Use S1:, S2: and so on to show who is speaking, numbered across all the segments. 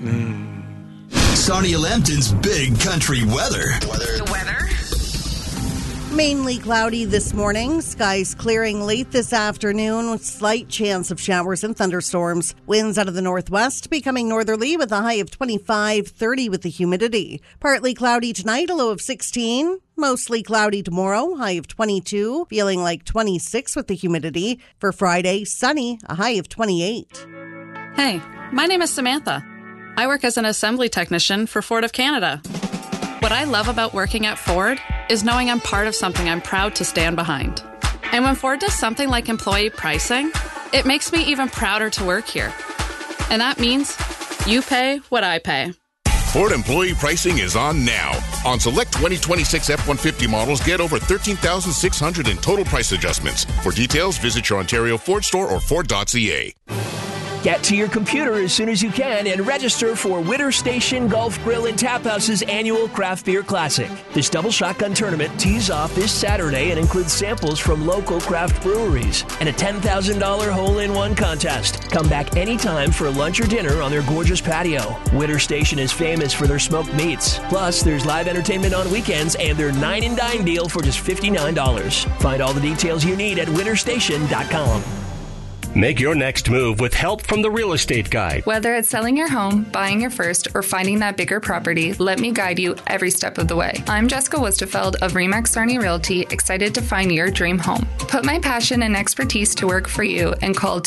S1: Sonia Lambton's Big Country Weather.
S2: The weather?
S3: Mainly cloudy this morning. Skies clearing late this afternoon with slight chance of showers and thunderstorms. Winds out of the northwest becoming northerly with a high of 25-30 with the humidity. Partly cloudy tonight, a low of 16. Mostly cloudy tomorrow, high of 22. Feeling like 26 with the humidity. For Friday, sunny, a high of 28.
S4: Hey, my name is Samantha. I work as an assembly technician for Ford of Canada. What I love about working at Ford is knowing I'm part of something I'm proud to stand behind. And when Ford does something like employee pricing, it makes me even prouder to work here. And that means you pay what I pay.
S5: Ford employee pricing is on now. On select 2026 F-150 models, get over $13,600 in total price adjustments. For details, visit your Ontario Ford store or Ford.ca.
S6: Get to your computer as soon as you can and register for Witter Station Golf Grill and Tap House's annual Craft Beer Classic. This double shotgun tournament tees off this Saturday and includes samples from local craft breweries and a $10,000 hole-in-one contest. Come back anytime for lunch or dinner on their gorgeous patio. Witter Station is famous for their smoked meats. Plus, there's live entertainment on weekends and their 9 and Dine deal for just $59. Find all the details you need at witterstation.com.
S7: Make your next move with help from the Real Estate Guide.
S8: Whether it's selling your home, buying your first, or finding that bigger property, let me guide you every step of the way. I'm Jessica Westerfeld of Remax Sarni Realty, excited to find your dream home. Put my passion and expertise to work for you and call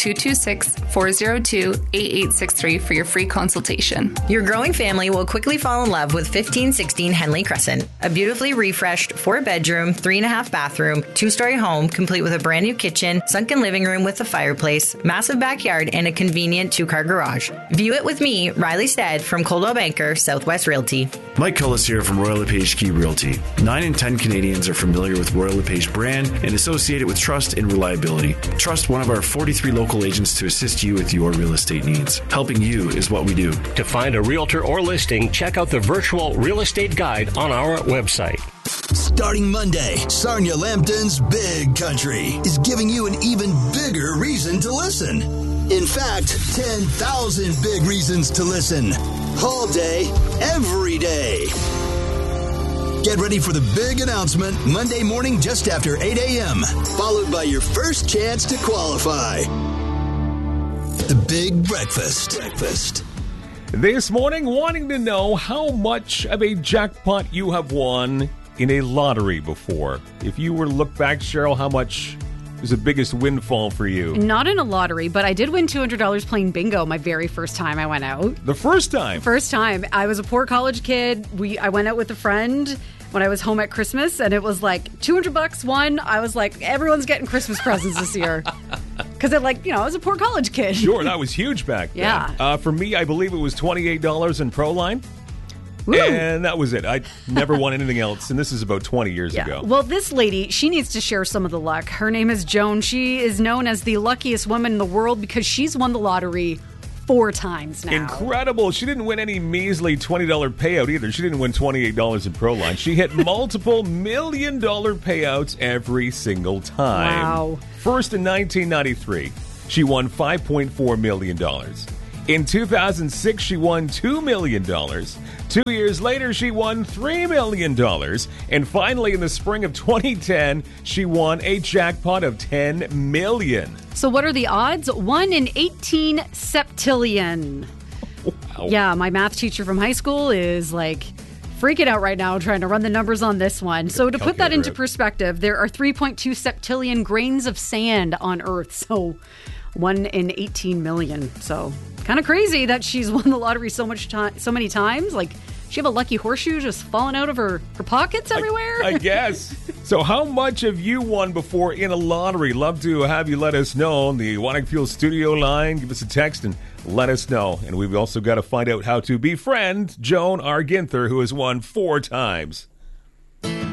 S8: 226-402-8863 for your free consultation.
S2: Your growing family will quickly fall in love with 1516 Henley Crescent, a beautifully refreshed 4-bedroom, 3.5 bathroom, 2-story home complete with a brand new kitchen, sunken living room with a fireplace, massive backyard, and a convenient 2-car garage. View it with me, Riley Stead from Coldwell Banker, Southwest Realty.
S9: Mike Cullis here from Royal LePage Key Realty. 9 in 10 Canadians are familiar with Royal LePage brand and associate it with trust and reliability. Trust one of our 43 local agents to assist you with your real estate needs. Helping you is what we do.
S7: To find a realtor or listing, check out the virtual real estate guide on our website.
S1: Starting Monday, Sonia Lambton's Big Country is giving you an even bigger reason to listen. In fact, 10,000 big reasons to listen. All day, every day. Get ready for the big announcement Monday morning just after 8 a.m., followed by your first chance to qualify. The Big Breakfast.
S10: This morning, wanting to know how much of a jackpot you have won in a lottery before. If you were to look back, Cheryl, how much was the biggest windfall for you?
S11: Not in a lottery, but I did win $200 playing bingo my very first time I went out.
S10: The first time?
S11: First time. I was a poor college kid. I went out with a friend when I was home at Christmas, and it was like $200 won. I was like, everyone's getting Christmas presents this year. Because I was a poor college kid.
S10: Sure, that was huge back then.
S11: Yeah.
S10: For me, I believe it was $28 in Proline.
S11: Woo.
S10: And that was it. I never won anything else, and this is about 20 years ago.
S11: Well, this lady, she needs to share some of the luck. Her name is Joan. She is known as the luckiest woman in the world because she's won the lottery 4 times now.
S10: Incredible. She didn't win any measly $20 payout either. She didn't win $28 in Proline. She hit multiple million-dollar payouts every single time.
S11: Wow.
S10: First in 1993, she won $5.4 million. In 2006, she won $2 million. 2 years later, she won $3 million. And finally, in the spring of 2010, she won a jackpot of $10 million.
S11: So what are the odds? 1 in 18 septillion.
S10: Wow.
S11: Yeah, my math teacher from high school is freaking out right now trying to run the numbers on this one. So to put that into perspective, there are 3.2 septillion grains of sand on Earth. So 1 in 18 million. So kind of crazy that she's won the lottery so many times. She have a lucky horseshoe just falling out of her pockets everywhere?
S10: I guess. So how much have you won before in a lottery? Love to have you let us know on the Wannick Fuel studio line. Give us a text and let us know. And we've also got to find out how to befriend Joan R. Ginther, who has won 4 times.